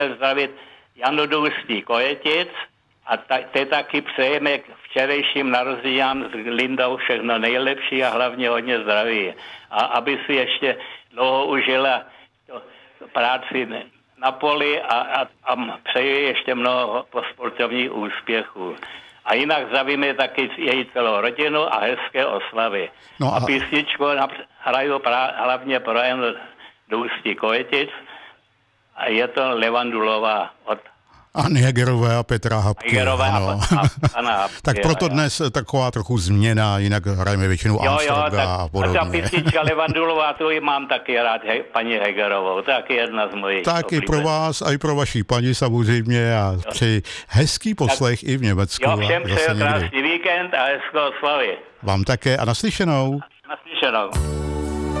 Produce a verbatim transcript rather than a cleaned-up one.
zdravit Janu Důstí Kojetic a ta, te taky přejeme k včerejším narozeninám s Lindou všechno nejlepší a hlavně hodně zdraví. A aby si ještě dlouho užila to, práci na poli a, a, a přeji ještě mnoho sportovních úspěchů. A jinak zdravíme taky její celou rodinu a hezké oslavy. No a... a písničku hraju pra, hlavně pro Janu Důstí Kojetic a je to Levandulová od Anny Hegerové a Petra Hapky. Hegerové a, a, a Tak proto dnes taková trochu změna, jinak hrajeme většinou Armstronga a podobně. A ta písnička Levandulová, to ji mám taky rád, hej, paní Hegerovou, to je jedna z mojich. Tak i pro vás, a i pro vaší paní samozřejmě a přeji hezký poslech tak, i v Německu. Jo, všem přeji krásný víkend a hezkou oslavy. Vám také a naslyšenou. Naslyšenou.